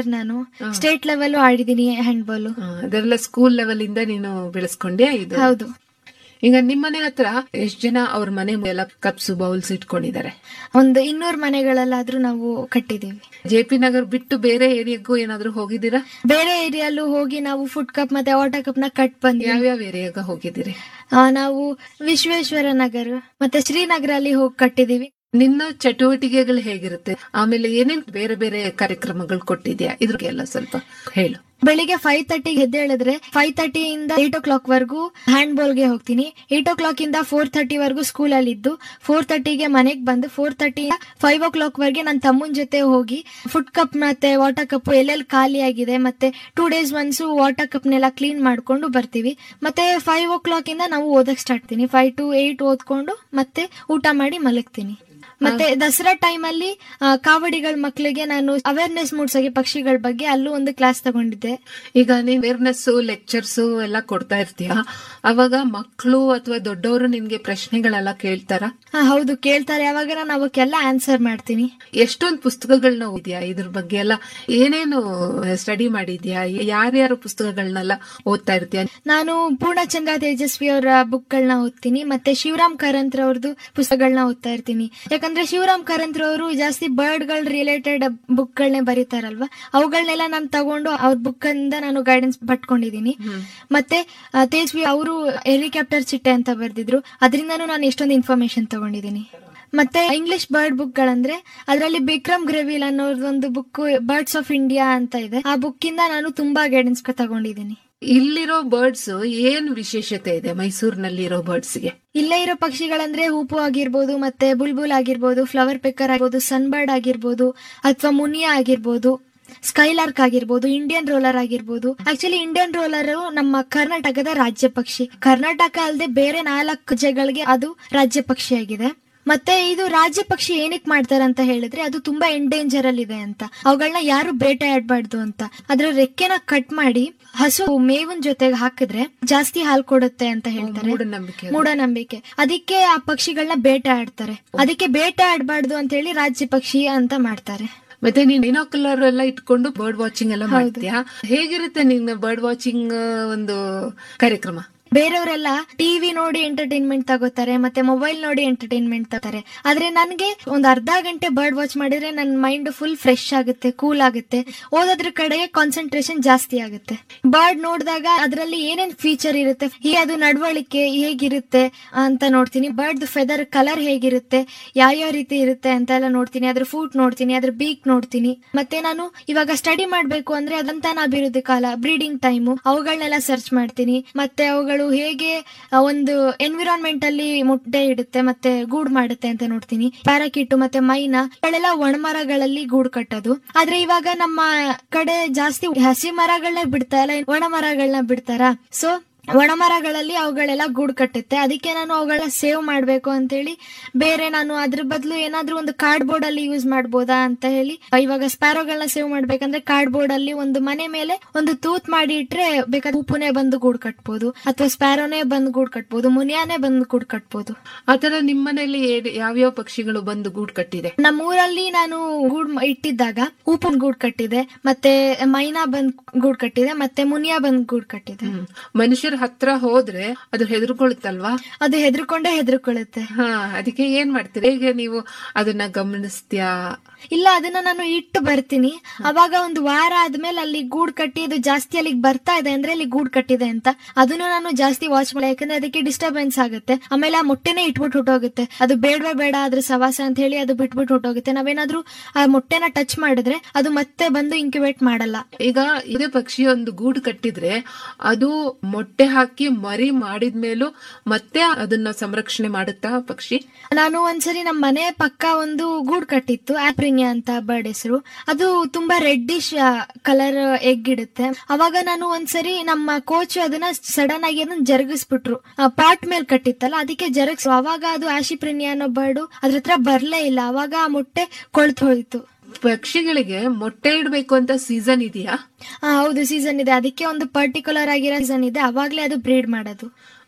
Runner ನಾನು. State level ಆಡಿದೀನಿ handball. ಅದೆಲ್ಲ school level ಇಂದ ನೀನು ಬೆಳೆಸ್ಕೊಂಡ್ಯಾ ಇದು? ಹೌದು. ಈಗ ನಿಮ್ಮನೆ ಹತ್ರ ಎಷ್ಟ್ ಜನ ಅವ್ರ ಮನೆ ಎಲ್ಲ ಕಪ್ಸ್ ಬೌಲ್ಸ್ ಇಟ್ಕೊಂಡಿದ್ದಾರೆ? ಒಂದು 200 ಮನೆಗಳಲ್ಲಾದ್ರೂ ನಾವು ಕಟ್ಟಿದೀವಿ. ಜೆಪಿ ನಗರ್ ಬಿಟ್ಟು ಬೇರೆ ಏರಿಯಾಗೂ ಏನಾದ್ರು ಹೋಗಿದ್ದೀರಾ? ಬೇರೆ ಏರಿಯಲ್ಲೂ ಹೋಗಿ ನಾವು ಫುಡ್ ಕಪ್ ಮತ್ತೆ ವಾಟರ್ ಕಪ್ ನ ಕಟ್ ಬಂದ್ವಿ. ಯಾವ್ಯಾವ ಏರಿಯಾಗ ಹೋಗಿದ್ದೀರಿ? ನಾವು ವಿಶ್ವೇಶ್ವರ ನಗರ್ ಮತ್ತೆ ಶ್ರೀನಗರ ಅಲ್ಲಿ ಹೋಗಿ ಕಟ್ಟಿದೀವಿ. ನಿನ್ನ ಚಟುವಟಿಕೆಗಳು ಹೇಗಿರುತ್ತೆ? ಆಮೇಲೆ ಏನೇನ್ ಬೇರೆ ಬೇರೆ ಕಾರ್ಯಕ್ರಮಗಳು ಕೊಟ್ಟಿದ್ಯಾ? ಇದ್ರಿಗೆಲ್ಲ ಸ್ವಲ್ಪ ಹೇಳು. ಬೆಳಿಗ್ಗೆ 5:30 ಎದ್ದೇಳಿದ್ರೆ 5:30 ಇಂದ 8 o'clock ವರೆಗೂ ಹ್ಯಾಂಡ್ ಬಾಲ್ಗೆ ಹೋಗ್ತೀನಿ. 8 o'clock ಇಂದ 4:30 ವರೆಗೂ ಸ್ಕೂಲ್ ಅಲ್ಲಿ ಇದ್ದು 4:30ಗೆ ಮನೆಗ್ ಬಂದು 4:30 5 o'clock ವರೆಗೆ ನನ್ನ ತಮ್ಮನ ಜೊತೆ ಹೋಗಿ ಫುಡ್ ಕಪ್ ಮತ್ತೆ ವಾಟರ್ ಕಪ್ ಎಲ್ಲೆಲ್ಲಿ ಖಾಲಿ ಆಗಿದೆ ಮತ್ತೆ 2 days ಒನ್ಸ್ ವಾಟರ್ ಕಪ್ ನೆಲ್ಲ ಕ್ಲೀನ್ ಮಾಡ್ಕೊಂಡು ಬರ್ತೀವಿ. ಮತ್ತೆ 5 o'clock ಇಂದ ನಾವು ಓದಕ್ ಸ್ಟಾರ್ಟ್ ಮಾಡ್ತೀನಿ. 5 to 8 ಓದ್ಕೊಂಡು ಮತ್ತೆ ಊಟ ಮಾಡಿ ಮಲಗ್ತೀನಿ. ಮತ್ತೆ ದಸರಾ ಟೈಮ್ ಅಲ್ಲಿ ಕಾವಡಿಗಳ ಮಕ್ಕಳಿಗೆ ನಾನು ಅವೇರ್ನೆಸ್ ಮೂಡ್ಸೋಕೆ ಪಕ್ಷಿಗಳ ಬಗ್ಗೆ ಅಲ್ಲೂ ಒಂದು ಕ್ಲಾಸ್ ತಗೊಂಡಿದ್ದೆ. ಈಗ ನೀನ್ ಅವೇರ್ನೆಸ್ ಲೆಕ್ಚರ್ಸ್ ಎಲ್ಲ ಕೊಡ್ತಾ ಇರ್ತೀಯ, ಅವಾಗ ಮಕ್ಕಳು ಅಥವಾ ದೊಡ್ಡವರು ನಿನ್ಗೆ ಪ್ರಶ್ನೆಗಳೆಲ್ಲ ಕೇಳ್ತಾರ? ಹೌದು, ಕೇಳ್ತಾರೆ. ಅವಾಗ ನಾನು ಅವಕ್ಕೆಲ್ಲ ಆನ್ಸರ್ ಮಾಡ್ತೀನಿ. ಎಷ್ಟೊಂದು ಪುಸ್ತಕಗಳನ್ನ ಓದಿದ್ಯಾ? ಇದ್ರ ಬಗ್ಗೆ ಎಲ್ಲ ಏನೇನು ಸ್ಟಡಿ ಮಾಡಿದ್ಯಾ? ಯಾರ್ಯಾರು ಪುಸ್ತಕಗಳನ್ನೆಲ್ಲ ಓದ್ತಾ ಇರ್ತೀಯ? ನಾನು ಪೂರ್ಣಚಂದ್ರ ತೇಜಸ್ವಿ ಅವರ ಬುಕ್ ಗಳನ್ನ ಓದ್ತೀನಿ. ಮತ್ತೆ ಶಿವರಾಮ್ ಕಾರಂತ್ ಅವ್ರದ್ದು ಪುಸ್ತಕಗಳನ್ನ ಓದ್ತಾ ಇರ್ತೀನಿ. ಯಾಕಂದ್ರೆ ಶಿವರಾಮ್ ಕಾರಂತ್ ಅವರು ಜಾಸ್ತಿ ಬರ್ಡ್ ಗಳ ರಿಲೇಟೆಡ್ ಬುಕ್ ಗಳನ್ನೇ ಬರೀತಾರಲ್ವಾ, ಅವುಗಳನ್ನೆಲ್ಲ ನಾನು ತಗೊಂಡು ಅವ್ರ ಬುಕ್ ಇಂದ ನಾನು ಗೈಡೆನ್ಸ್ ಪಟ್ಕೊಂಡಿದೀನಿ. ಮತ್ತೆ ತೇಜಸ್ವಿ ಅವರು ಹೆಲಿಕಾಪ್ಟರ್ ಚಿಟ್ಟೆ ಅಂತ ಬರ್ದಿದ್ರು, ಅದರಿಂದನೂ ನಾನು ಎಷ್ಟೊಂದು ಇನ್ಫಾರ್ಮೇಶನ್ ತಗೊಂಡಿದ್ದೀನಿ. ಮತ್ತೆ ಇಂಗ್ಲಿಷ್ ಬರ್ಡ್ ಬುಕ್ ಗಳಂದ್ರೆ ಅದರಲ್ಲಿ ಬಿಕ್ರಮ್ ಗ್ರೆವಿಲ್ ಅನ್ನೋದೊಂದು ಬುಕ್ ಬರ್ಡ್ಸ್ ಆಫ್ ಇಂಡಿಯಾ ಅಂತ ಇದೆ. ಆ ಬುಕ್ ಇಂದ ನಾನು ತುಂಬಾ ಗೈಡೆನ್ಸ್ ತಗೊಂಡಿದ್ದೀನಿ. ಇಲ್ಲಿರೋ ಬರ್ಡ್ಸ್ ಏನ್ ವಿಶೇಷತೆ ಇದೆ ಮೈಸೂರಿನಲ್ಲಿರೋ ಬರ್ಡ್ಸ್ಗೆ? ಇಲ್ಲೇ ಇರೋ ಪಕ್ಷಿಗಳಂದ್ರೆ ಹೂಪು ಆಗಿರ್ಬೋದು, ಮತ್ತೆ ಬುಲ್ಬುಲ್ ಆಗಿರ್ಬೋದು, ಫ್ಲವರ್ ಪೆಕ್ಕರ್ ಆಗಿರ್ಬೋದು, ಸನ್ಬರ್ಡ್ ಆಗಿರ್ಬೋದು, ಅಥವಾ ಮುನಿಯಾ ಆಗಿರ್ಬೋದು, ಸ್ಕೈಲಾರ್ಕ್ ಆಗಿರ್ಬೋದು, ಇಂಡಿಯನ್ ರೋಲರ್ ಆಗಿರ್ಬೋದು. ಆಕ್ಚುಲಿ ಇಂಡಿಯನ್ ರೋಲರ್ ನಮ್ಮ ಕರ್ನಾಟಕದ ರಾಜ್ಯ ಪಕ್ಷಿ. ಕರ್ನಾಟಕ ಅಲ್ಲದೆ ಬೇರೆ 4 ರಾಜ್ಯಗಳಿಗೆ ಅದು ರಾಜ್ಯ ಪಕ್ಷಿಯಾಗಿದೆ. ಮತ್ತೆ ಇದು ರಾಜ್ಯ ಪಕ್ಷಿ ಏನಕ್ಕೆ ಮಾಡ್ತಾರೆ ಅಂತ ಹೇಳಿದ್ರೆ ಅದು ತುಂಬಾ ಎಂಡೇಂಜರ್ ಅಲ್ಲಿ ಇದೆ ಅಂತ. ಅವುಗಳನ್ನ ಯಾರು ಬೇಟೆ ಆಡ್ಬಾರ್ದು ಅಂತ. ಅದ್ರ ರೆಕ್ಕೆನ ಕಟ್ ಮಾಡಿ ಹಸು ಮೇವಿನ ಜೊತೆಗೆ ಹಾಕಿದ್ರೆ ಜಾಸ್ತಿ ಹಾಲು ಕೊಡುತ್ತೆ ಅಂತ ಹೇಳ್ತಾರೆ. ಮೂಢನಂಬಿಕೆ. ಅದಕ್ಕೆ ಆ ಪಕ್ಷಿಗಳನ್ನ ಬೇಟೆ ಆಡ್ತಾರೆ. ಅದಕ್ಕೆ ಬೇಟೆ ಆಡ್ಬಾರ್ದು ಅಂತ ಹೇಳಿ ರಾಜ್ಯ ಪಕ್ಷಿ ಅಂತ ಮಾಡ್ತಾರೆ. ಮತ್ತೆ ನೀನ್ ಬಿನಾಕ್ಯುಲರ್ ಎಲ್ಲ ಇಟ್ಕೊಂಡು ಬರ್ಡ್ ವಾಚಿಂಗ್ ಎಲ್ಲ ಮಾಡ್ತೀಯಾ? ಹೇಗಿರುತ್ತೆ ನಿನ್ನ ಬರ್ಡ್ ವಾಚಿಂಗ್ ಒಂದು ಕಾರ್ಯಕ್ರಮ? ಬೇರೆಯವರೆಲ್ಲ ಟಿವಿ ನೋಡಿ ಎಂಟರ್ಟೈನ್ಮೆಂಟ್ ತಗೋತಾರೆ, ಮತ್ತೆ ಮೊಬೈಲ್ ನೋಡಿ ಎಂಟರ್ಟೈನ್ಮೆಂಟ್ ತಗೋತಾರೆ. ಆದ್ರೆ ನನ್ಗೆ ಒಂದು ಅರ್ಧ ಗಂಟೆ ಬರ್ಡ್ ವಾಚ್ ಮಾಡಿದ್ರೆ ನನ್ನ ಮೈಂಡ್ ಫುಲ್ ಫ್ರೆಶ್ ಆಗುತ್ತೆ, ಕೂಲ್ ಆಗುತ್ತೆ. ಓದೋದ್ರ ಕಡೆಗೆ ಕಾನ್ಸಂಟ್ರೇಷನ್ ಜಾಸ್ತಿ ಆಗುತ್ತೆ. ಬರ್ಡ್ ನೋಡಿದಾಗ ಅದರಲ್ಲಿ ಏನೇನ್ ಫೀಚರ್ ಇರುತ್ತೆ, ಅದು ನಡವಳಿಕೆ ಹೇಗಿರುತ್ತೆ ಅಂತ ನೋಡ್ತೀನಿ. ಬರ್ಡ್ ಫೆದರ್ ಕಲರ್ ಹೇಗಿರುತ್ತೆ, ಯಾವ ರೀತಿ ಇರುತ್ತೆ ಅಂತ ಎಲ್ಲ ನೋಡ್ತೀನಿ. ಅದ್ರ ಫೂಟ್ ನೋಡ್ತೀನಿ, ಅದ್ರ ಬೀಕ್ ನೋಡ್ತೀನಿ. ಮತ್ತೆ ನಾನು ಇವಾಗ ಸ್ಟಡಿ ಮಾಡ್ಬೇಕು ಅಂದ್ರೆ ಅದಂತಾನ ಅಭಿವೃದ್ಧಿ ಕಾಲ, ಬ್ರೀಡಿಂಗ್ ಟೈಮು, ಅವುಗಳನ್ನೆಲ್ಲ ಸರ್ಚ್ ಮಾಡ್ತೀನಿ. ಮತ್ತೆ ಅವುಗಳು ಹೇಗೆ ಒಂದು ಎನ್ವಿರಾನ್ಮೆಂಟ್ ಅಲ್ಲಿ ಮುಟ್ಟೆ ಇಡುತ್ತೆ ಮತ್ತೆ ಗೂಡು ಮಾಡುತ್ತೆ ಅಂತ ನೋಡ್ತೀನಿ. ಪ್ಯಾರಾಕಿಟ್ ಮತ್ತೆ ಮೈನಾ ಗಳೆಲ್ಲ ಒಣಮರಗಳಲ್ಲಿ ಗೂಡು ಕಟ್ಟೋದು. ಆದ್ರೆ ಇವಾಗ ನಮ್ಮ ಕಡೆ ಜಾಸ್ತಿ ಹಸಿ ಮರಗಳನ್ನ ಬಿಡ್ತಾ ಇಲ್ಲ, ಒಣ ಮರಗಳನ್ನ ಬಿಡ್ತಾರ. ಸೊ ಒಣಮರಗಳಲ್ಲಿ ಅವುಗಳೆಲ್ಲ ಗೂಡು ಕಟ್ಟುತ್ತೆ. ಅದಕ್ಕೆ ನಾನು ಅವುಗಳ ಸೇವ್ ಮಾಡ್ಬೇಕು ಅಂತ ಹೇಳಿ ಬೇರೆ ನಾನು ಅದ್ರ ಬದಲು ಏನಾದ್ರೂ ಒಂದು ಕಾರ್ಡ್ ಬೋರ್ಡ್ ಅಲ್ಲಿ ಯೂಸ್ ಮಾಡ್ಬೋದಾ ಅಂತ ಹೇಳಿ, ಇವಾಗ ಸ್ಪ್ಯಾರೋಗಳನ್ನ ಸೇವ್ ಮಾಡ್ಬೇಕಂದ್ರೆ ಕಾರ್ಡ್ ಬೋರ್ಡ್ ಅಲ್ಲಿ ಒಂದು ಮನೆ ಮೇಲೆ ಒಂದು ತೂತ್ ಮಾಡಿ ಇಟ್ರೆ ಬೇಕಾದ್ರೆ ಹೂಪುನೇ ಬಂದು ಗೂಡು ಕಟ್ಬೋದು, ಅಥವಾ ಸ್ಪ್ಯಾರೋನೇ ಬಂದು ಗೂಡು ಕಟ್ಬೋದು, ಮುನಿಯಾನೇ ಬಂದು ಗೂಡು ಕಟ್ಬೋದು. ಆತರ ನಿಮ್ಮ ಮನೆಯಲ್ಲಿ ಯಾವ್ಯಾವ ಪಕ್ಷಿಗಳು ಬಂದು ಗೂಡು ಕಟ್ಟಿದೆ? ನಮ್ಮೂರಲ್ಲಿ ನಾನು ಗೂಡು ಇಟ್ಟಿದ್ದಾಗ ಹೂಪನ್ ಗೂಡು ಕಟ್ಟಿದೆ, ಮತ್ತೆ ಮೈನಾ ಬಂದ್ ಗೂಡು ಕಟ್ಟಿದೆ, ಮತ್ತೆ ಮುನಿಯಾ ಬಂದ್ ಗೂಡು ಕಟ್ಟಿದೆ. ಮನುಷ್ಯರ ಹತ್ರ ಹೋದ್ರೆ ಅದು ಹೆದರ್ಕೊಳುತ್ತಲ್ವಾ? ಅದು ಹೆದರ್ಕೊಳ್ಳುತ್ತೆ. ಅದಕ್ಕೆ ಏನ್ ಮಾಡ್ತೀರಿ? ಹೇಗೆ ನೀವು ಅದನ್ನ ಗಮನಿಸ್ತೀಯಾ? ಇಲ್ಲ, ಅದನ್ನ ನಾನು ಇಟ್ಟು ಬರ್ತೀನಿ. ಅವಾಗ ಒಂದು ವಾರ ಆದ್ಮೇಲೆ ಅಲ್ಲಿ ಗೂಡು ಕಟ್ಟಿ ಅದು ಜಾಸ್ತಿ ಅಲ್ಲಿಗೆ ಬರ್ತಾ ಇದೆ ಅಂದ್ರೆ ಅಲ್ಲಿ ಗೂಡು ಕಟ್ಟಿದೆ ಅಂತ ಅದನ್ನು ನಾನು ಜಾಸ್ತಿ ವಾಚ್ ಮಾಡಿ. ಯಾಕಂದ್ರೆ ಅದಕ್ಕೆ ಡಿಸ್ಟರ್ಬೆನ್ಸ್ ಆಗುತ್ತೆ. ಆಮೇಲೆ ಆ ಮೊಟ್ಟೆನೇ ಇಟ್ಬಿಟ್ಟು ಹೊಟ್ಟೋಗುತ್ತೆ. ಅದು ಬೇಡವೇ ಬೇಡ ಅದ್ರ ಸವಾಸ ಅಂತ ಹೇಳಿ ಅದು ಬಿಟ್ಬಿಟ್ಟು ಹೊಟ್ಟೋಗುತ್ತೆ. ನಾವೇನಾದ್ರೂ ಆ ಮೊಟ್ಟೆನ ಟಚ್ ಮಾಡಿದ್ರೆ ಅದು ಮತ್ತೆ ಬಂದು ಇಂಕ್ಯುಬೇಟ್ ಮಾಡಲ್ಲ. ಈಗ ಇದೇ ಪಕ್ಷಿ ಒಂದು ಗೂಡು ಕಟ್ಟಿದ್ರೆ ಅದು ಮೊಟ್ಟೆ ಹಾಕಿ ಮರಿ ಮಾಡಿದ್ಮೇಲೂ ಮತ್ತೆ ಅದನ್ನ ಸಂರಕ್ಷಣೆ ಮಾಡುತ್ತಾ ಪಕ್ಷಿ? ನಾನು ಒಂದ್ಸರಿ ನಮ್ಮ ಮನೆ ಪಕ್ಕ ಒಂದು ಗೂಡು ಕಟ್ಟಿತ್ತು, ಆಪ್ರಿನಿಯಾ ಅಂತ ಬರ್ಡ್ ಹೆಸರು. ಅದು ತುಂಬಾ ರೆಡ್ಡಿಶ್ ಕಲರ್ ಎಗ್ ಇಡುತ್ತೆ. ಅವಾಗ ನಾನು ಒಂದ್ಸರಿ ನಮ್ಮ ಕೋಚ್ ಅದನ್ನ ಸಡನ್ ಆಗಿ ಅದನ್ನ ಜರುಗಿಸ್ಬಿಟ್ರು. ಪಾಟ್ ಮೇಲೆ ಕಟ್ಟಿತ್ತಲ್ಲ ಅದಕ್ಕೆ ಜರುಗಿಸ್, ಅವಾಗ ಅದು ಆಶಿಪ್ರಿನಿಯಾ ಅನ್ನೋ ಬರ್ಡು ಅದ್ರ ಹತ್ರ ಬರ್ಲೇ ಇಲ್ಲ. ಅವಾಗ ಆ ಮೊಟ್ಟೆ ಕೊಳ್ತು ಹೋಯ್ತು. ಪಕ್ಷಿಗಳಿಗೆ ಮೊಟ್ಟೆ ಇಡಬೇಕು ಅಂತ ಸೀಸನ್ ಇದೆಯಾ? ಹೌದು, ಸೀಸನ್ ಇದೆ. ಅದಕ್ಕೆ ಒಂದು ಪರ್ಟಿಕ್ಯುಲರ್ ಆಗಿರೋ ಸೀಸನ್ ಇದೆ, ಅವಾಗ್ಲೇ ಅದು ಬ್ರೀಡ್ ಮಾಡೋದು.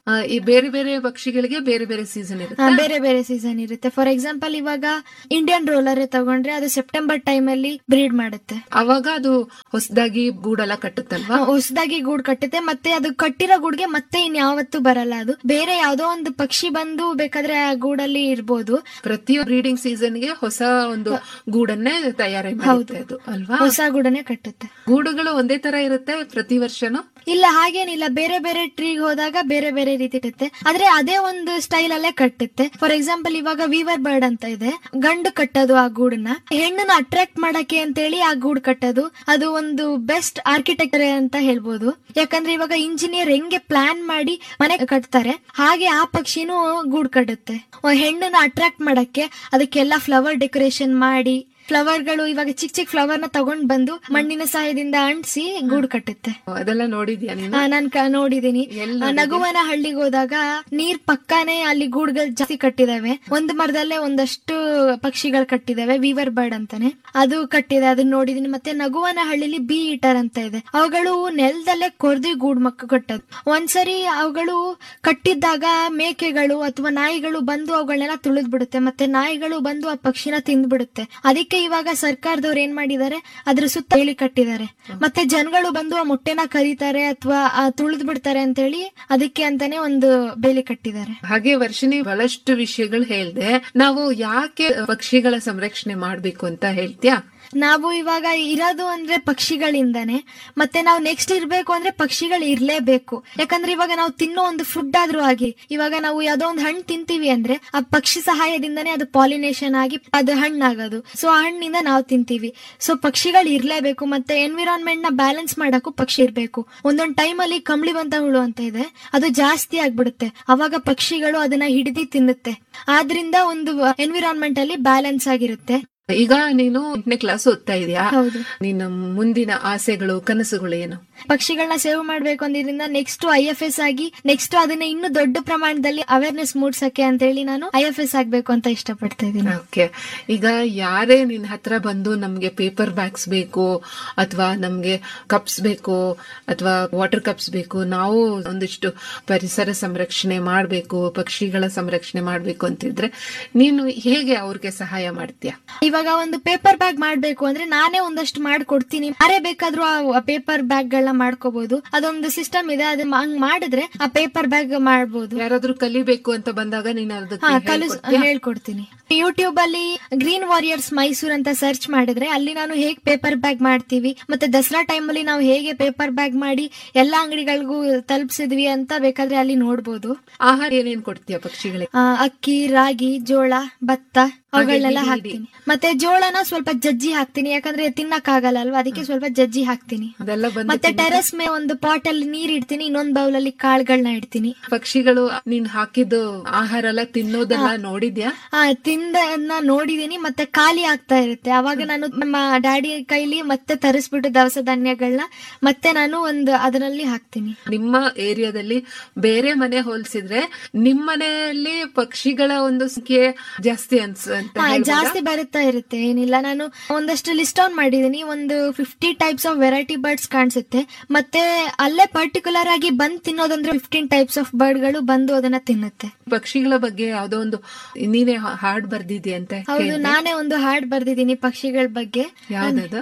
ಈ ಬೇರೆ ಬೇರೆ ಪಕ್ಷಿಗಳಿಗೆ ಬೇರೆ ಬೇರೆ ಸೀಸನ್ ಇರುತ್ತೆ. ಬೇರೆ ಬೇರೆ ಸೀಸನ್ ಇರುತ್ತೆ. ಫಾರ್ ಎಕ್ಸಾಂಪಲ್ ಇವಾಗ ಇಂಡಿಯನ್ ರೋಲರ್ ತಗೊಂಡ್ರೆ ಅದು ಸೆಪ್ಟೆಂಬರ್ ಟೈಮ್ ಅಲ್ಲಿ ಬ್ರೀಡ್ ಮಾಡುತ್ತೆ. ಅವಾಗ ಅದು ಹೊಸದಾಗಿ ಗೂಡೆಲ್ಲ ಕಟ್ಟುತ್ತಲ್ವಾ? ಹೊಸದಾಗಿ ಗೂಡ್ ಕಟ್ಟುತ್ತೆ. ಮತ್ತೆ ಅದು ಕಟ್ಟಿರೋ ಗೂಡ್ಗೆ ಮತ್ತೆ ಇನ್ಯಾವತ್ತೂ ಬರಲ್ಲ. ಅದು ಬೇರೆ ಯಾವ್ದೋ ಒಂದು ಪಕ್ಷಿ ಬಂದು ಬೇಕಾದ್ರೆ ಆ ಗೂಡಲ್ಲಿ ಇರ್ಬೋದು. ಪ್ರತಿ ಬ್ರೀಡಿಂಗ್ ಸೀಸನ್ಗೆ ಹೊಸ ಒಂದು ಗೂಡನ್ನೇ ತಯಾರಿ ಮಾಡುತ್ತೆ ಅದು ಅಲ್ವಾ? ಹೊಸ ಗೂಡನ್ನೇ ಕಟ್ಟುತ್ತೆ. ಗೂಡುಗಳು ಒಂದೇ ತರ ಇರುತ್ತೆ ಪ್ರತಿ ವರ್ಷನೂ? ಇಲ್ಲ, ಹಾಗೇನಿಲ್ಲ. ಬೇರೆ ಬೇರೆ ಟ್ರೀಗ್ ಹೋದಾಗ ಬೇರೆ ಬೇರೆ ರೀತಿ ಇರುತ್ತೆ. ಆದ್ರೆ ಅದೇ ಒಂದು ಸ್ಟೈಲ್ ಅಲ್ಲೇ ಕಟ್ಟುತ್ತೆ. ಫಾರ್ ಎಕ್ಸಾಂಪಲ್ ಇವಾಗ ವೀವರ್ ಬರ್ಡ್ ಅಂತ ಇದೆ, ಗಂಡು ಕಟ್ಟೋದು ಆ ಗೂಡನ್ನ, ಹೆಣ್ಣನ್ನ ಅಟ್ರಾಕ್ಟ್ ಮಾಡಕ್ಕೆ ಅಂತೇಳಿ ಆ ಗೂಡ್ ಕಟ್ಟೋದು. ಅದು ಒಂದು ಬೆಸ್ಟ್ ಆರ್ಕಿಟೆಕ್ಚರ್ ಅಂತ ಹೇಳ್ಬೋದು. ಯಾಕಂದ್ರೆ ಇವಾಗ ಇಂಜಿನಿಯರ್ ಹೆಂಗೆ ಪ್ಲಾನ್ ಮಾಡಿ ಮನೆ ಕಟ್ತಾರೆ ಹಾಗೆ ಆ ಪಕ್ಷಿನೂ ಗೂಡ್ ಕಟ್ಟುತ್ತೆ. ಹೆಣ್ಣನ್ನ ಅಟ್ರಾಕ್ಟ್ ಮಾಡಕ್ಕೆ ಅದಕ್ಕೆಲ್ಲ ಫ್ಲವರ್ ಡೆಕೋರೇಷನ್ ಮಾಡಿ, ಫ್ಲವರ್ಗಳು ಇವಾಗ ಚಿಕ್ಕ ಚಿಕ್ಕ ಫ್ಲವರ್ ನ ತಗೊಂಡ್ ಬಂದು ಮಣ್ಣಿನ ಸಹಾಯದಿಂದ ಅಂಟಿಸಿ ಗೂಡು ಕಟ್ಟುತ್ತೆ. ಅದೆಲ್ಲ ನೋಡಿದ್ಯಾ ನೀನು? ನಾನ್ ನೋಡಿದೀನಿ. ನಗುವನ ಹಳ್ಳಿಗೆ ಹೋದಾಗ ನೀರ್ ಪಕ್ಕಾನೇ ಅಲ್ಲಿ ಗೂಡುಗಳು ಜಾಸ್ತಿ ಕಟ್ಟಿದಾವೆ. ಒಂದು ಮರದಲ್ಲೇ ಒಂದಷ್ಟು ಪಕ್ಷಿಗಳು ಕಟ್ಟಿದಾವೆ, ವೀವರ್ ಬರ್ಡ್ ಅಂತಾನೆ ಅದು ಕಟ್ಟಿದೆ, ಅದನ್ನ ನೋಡಿದೀನಿ. ಮತ್ತೆ ನಗುವನ ಹಳ್ಳಿಲಿ ಬಿ ಈಟರ್ ಅಂತ ಇದೆ, ಅವುಗಳು ನೆಲದಲ್ಲೇ ಕೊರ್ದಿ ಗೂಡ್ ಮಕ್ಕ ಕಟ್ಟೋದು. ಒಂದ್ಸರಿ ಅವುಗಳು ಕಟ್ಟಿದ್ದಾಗ ಮೇಕೆಗಳು ಅಥವಾ ನಾಯಿಗಳು ಬಂದು ಅವುಗಳನ್ನೆಲ್ಲ ತುಳಿದ್ ಬಿಡುತ್ತೆ, ಮತ್ತೆ ನಾಯಿಗಳು ಬಂದು ಆ ಪಕ್ಷಿನ ತಿಂದ್ಬಿಡುತ್ತೆ. ಅದಕ್ಕೆ ಇವಾಗ ಸರ್ಕಾರದವ್ರು ಏನ್ ಮಾಡಿದ್ದಾರೆ, ಅದ್ರ ಸುತ್ತ ಬೇಲಿ ಕಟ್ಟಿದ್ದಾರೆ. ಮತ್ತೆ ಜನಗಳು ಬಂದು ಆ ಮೊಟ್ಟೆನ ಕರೀತಾರೆ ಅಥವಾ ತುಳಿದ್ ಬಿಡ್ತಾರೆ ಅಂತ ಹೇಳಿ ಅದಕ್ಕೆ ಅಂತಾನೆ ಒಂದು ಬೇಲಿ ಕಟ್ಟಿದ್ದಾರೆ. ಹಾಗೆ ವರ್ಷಿಣಿ, ಬಹಳಷ್ಟು ವಿಷಯಗಳು ಹೇಳ್ದೆ. ನಾವು ಯಾಕೆ ಪಕ್ಷಿಗಳ ಸಂರಕ್ಷಣೆ ಮಾಡ್ಬೇಕು ಅಂತ ಹೇಳ್ತೀಯಾ? ನಾವು ಇವಾಗ ಇರೋದು ಅಂದ್ರೆ ಪಕ್ಷಿಗಳಿಂದಾನೆ, ಮತ್ತೆ ನಾವು ನೆಕ್ಸ್ಟ್ ಇರ್ಬೇಕು ಅಂದ್ರೆ ಪಕ್ಷಿಗಳು ಇರ್ಲೇಬೇಕು. ಯಾಕಂದ್ರೆ ಇವಾಗ ನಾವು ತಿನ್ನೋ ಒಂದು ಫುಡ್ ಆದ್ರೂ ಆಗಿ, ಇವಾಗ ನಾವು ಯಾವ್ದೋ ಒಂದು ಹಣ್ಣು ತಿಂತೀವಿ ಅಂದ್ರೆ ಆ ಪಕ್ಷಿ ಸಹಾಯದಿಂದಾನೇ ಅದು ಪಾಲಿನೇಷನ್ ಆಗಿ ಅದು ಹಣ್ಣಾಗೋದು. ಸೊ ಆ ಹಣ್ಣಿಂದ ನಾವು ತಿಂತೀವಿ. ಸೊ ಪಕ್ಷಿಗಳು ಇರ್ಲೇಬೇಕು. ಮತ್ತೆ ಎನ್ವಿರಾನ್ಮೆಂಟ್ ನ ಬ್ಯಾಲೆನ್ಸ್ ಮಾಡಕ್ಕೂ ಪಕ್ಷಿ ಇರ್ಬೇಕು. ಒಂದೊಂದ್ ಟೈಮ್ ಅಲ್ಲಿ ಕಂಬಳಿ ಬಂತ ಹುಳು ಅಂತ ಇದೆ, ಅದು ಜಾಸ್ತಿ ಆಗ್ಬಿಡುತ್ತೆ. ಅವಾಗ ಪಕ್ಷಿಗಳು ಅದನ್ನ ಹಿಡಿದು ತಿನ್ನುತ್ತೆ. ಆದ್ರಿಂದ ಒಂದು ಎನ್ವಿರಾನ್ಮೆಂಟ್ ಅಲ್ಲಿ ಬ್ಯಾಲೆನ್ಸ್ ಆಗಿರುತ್ತೆ. ಈಗ ನೀನು 8ನೇ ಕ್ಲಾಸ್ ಓದ್ತಾ ಇದೀಯಾ? ಹೌದು. ನಿನ್ನ ಮುಂದಿನ ಆಸೆಗಳು, ಕನಸುಗಳು ಏನು? ಪಕ್ಷಿಗಳನ್ನ ಸೇವ್ ಮಾಡ್ಬೇಕು ಅಂದಿದ್ರಿಂದ ನೆಕ್ಸ್ಟ್ IFS ಆಗಿ, ನೆಕ್ಸ್ಟ್ ಅದನ್ನ ಇನ್ನು ದೊಡ್ಡ ಪ್ರಮಾಣದಲ್ಲಿ ಅವೇರ್ನೆಸ್ ಮೂಡ್ಸಕ್ಕೆ ಅಂತ ಹೇಳಿ ನಾನು IFS ಆಗ್ಬೇಕು ಅಂತ ಇಷ್ಟಪಡ್ತಾ ಇದ್ದೀನಿ. ಓಕೆ. ಈಗ ಯಾರೇ ನಿನ್ ಹತ್ರ ಬಂದು ನಮ್ಗೆ ಪೇಪರ್ ಬ್ಯಾಗ್ಸ್ ಬೇಕು ಅಥವಾ ನಮ್ಗೆ ಕಪ್ಸ್ ಬೇಕು ಅಥವಾ ವಾಟರ್ ಕಪ್ಸ್ ಬೇಕು, ನಾವು ಒಂದಿಷ್ಟು ಪರಿಸರ ಸಂರಕ್ಷಣೆ ಮಾಡ್ಬೇಕು, ಪಕ್ಷಿಗಳ ಸಂರಕ್ಷಣೆ ಮಾಡ್ಬೇಕು ಅಂತಿದ್ರೆ ನೀನು ಹೇಗೆ ಅವ್ರಿಗೆ ಸಹಾಯ ಮಾಡ್ತೀಯಾ? ಇವಾಗ ಒಂದು ಪೇಪರ್ ಬ್ಯಾಗ್ ಮಾಡ್ಬೇಕು ಅಂದ್ರೆ ನಾನೇ ಒಂದಷ್ಟು ಮಾಡ್ಕೊಡ್ತೀನಿ. ಯಾರೇ ಬೇಕಾದ್ರೂ ಆ ಪೇಪರ್ ಬ್ಯಾಗ್ ಗಳನ್ನ ಮಾಡ್ಕೋಬಹುದು. ಅದೊಂದು ಸಿಸ್ಟಮ್ ಇದೆ, ಅದು ಹಂಗ್ ಮಾಡಿದ್ರೆ ಆ ಪೇಪರ್ ಬ್ಯಾಗ್ ಮಾಡ್ಬೋದು. ಯಾರಾದ್ರೂ ಕಲಿಬೇಕು ಅಂತ ಬಂದಾಗ ನೀನು ಹೇಳ್ಕೊಡ್ತೀನಿ. ಯೂಟ್ಯೂಬ್ ಅಲ್ಲಿ ಗ್ರೀನ್ ವಾರಿಯರ್ಸ್ ಮೈಸೂರ್ ಅಂತ ಸರ್ಚ್ ಮಾಡಿದ್ರೆ ಅಲ್ಲಿ ನಾನು ಹೇಗ್ ಪೇಪರ್ ಬ್ಯಾಗ್ ಮಾಡ್ತೀವಿ, ಮತ್ತೆ ದಸರಾ ಟೈಮ್ ಅಲ್ಲಿ ನಾವು ಹೇಗೆ ಪೇಪರ್ ಬ್ಯಾಗ್ ಮಾಡಿ ಎಲ್ಲಾ ಅಂಗಡಿಗಳಿಗೂ ತಲುಪಿಸಿದ್ವಿ ಅಂತ ಬೇಕಾದ್ರೆ ಅಲ್ಲಿ ನೋಡ್ಬೋದು. ಆಹಾರ ಏನೇನ್ ಕೊಡ್ತೀಯ ಪಕ್ಷಿಗಳಿಗೆ? ಅಕ್ಕಿ, ರಾಗಿ, ಜೋಳ, ಭತ್ತ ಅವುಗಳನ್ನೆಲ್ಲ ಹಾಕ್ತೀನಿ. ಮತ್ತೆ ಜೋಳನ ಸ್ವಲ್ಪ ಜಜ್ಜಿ ಹಾಕ್ತೀನಿ, ಯಾಕಂದ್ರೆ ತಿನ್ನಕ್ ಆಗಲ್ಲ ಅಲ್ವಾ, ಅದಕ್ಕೆ ಸ್ವಲ್ಪ ಜಜ್ಜಿ ಹಾಕ್ತೀನಿ. ಮತ್ತೆ ಟೆರೆಸ್ ಮೇ ಒಂದು ಪಾಟ್ ಅಲ್ಲಿ ನೀರ್ ಇಡ್ತೀನಿ, ಇನ್ನೊಂದ್ ಬೌಲ್ ಅಲ್ಲಿ ಕಾಳುಗಳನ್ನ ಇಡ್ತೀನಿ. ಪಕ್ಷಿಗಳು ನೀನ್ ಹಾಕಿದ್ದು ಆಹಾರ ಎಲ್ಲ ತಿನ್ನೋದನ್ನ ನೋಡಿದ್ಯಾ? ತಿಂದನ್ನ ನೋಡಿದೀನಿ. ಮತ್ತೆ ಖಾಲಿ ಆಗ್ತಾ ಇರುತ್ತೆ, ಅವಾಗ ನಾನು ನಮ್ಮ ಡ್ಯಾಡಿ ಕೈಲಿ ಮತ್ತೆ ತರಿಸ್ಬಿಟ್ಟು ದವಸ ಧಾನ್ಯಗಳನ್ನ ಮತ್ತೆ ನಾನು ಒಂದು ಅದರಲ್ಲಿ ಹಾಕ್ತೀನಿ. ನಿಮ್ಮ ಏರಿಯಾದಲ್ಲಿ ಬೇರೆ ಮನೆ ಹೋಲಿಸಿದ್ರೆ ನಿಮ್ ಮನೆಯಲ್ಲಿ ಪಕ್ಷಿಗಳ ಒಂದು ಸಂಖ್ಯೆ ಜಾಸ್ತಿ ಜಾಸ್ತಿ ಬರುತ್ತಾ ಇರುತ್ತೆ. ಏನಿಲ್ಲ, ನಾನು ಒಂದಷ್ಟು ಲಿಸ್ಟ್ ಡೌನ್ ಮಾಡಿದೀನಿ. ಒಂದು 50 ಟೈಪ್ಸ್ ಆಫ್ ವೆರೈಟಿ ಬರ್ಡ್ಸ್ ಕಾಣಿಸುತ್ತೆ. ಮತ್ತೆ ಅಲ್ಲೇ ಪರ್ಟಿಕ್ಯುಲರ್ ಆಗಿ ಬಂದ್ ತಿನ್ನೋದಂದ್ರೆ 15 ಟೈಪ್ಸ್ ಆಫ್ ಬರ್ಡ್ ಗಳು ಬಂದು ಅದನ್ನ ತಿನ್ನುತ್ತೆ. ಪಕ್ಷಿಗಳ ಬಗ್ಗೆ ಯಾವ್ದೋ ಒಂದು ನೀನೇ ಹಾಡ್ ಬರ್ದಿದ್ಯಾ ಅಂತ? ಹೌದು, ನಾನೇ ಒಂದು ಹಾಡ್ ಬರ್ದಿದ್ದೀನಿ ಪಕ್ಷಿಗಳ ಬಗ್ಗೆ. ಯಾವ್ದದು?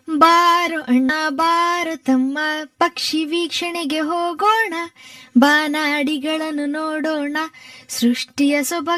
ಬಾರೋ ಅಣ್ಣ ಬಾರೋ ತಮ್ಮ ಪಕ್ಷಿ ವೀಕ್ಷಣೆಗೆ ಹೋಗೋಣ, ಬಾನಾಡಿಗಳನ್ನು ನೋಡೋಣ, ಸೃಷ್ಟಿಯ ಸೊಬಗ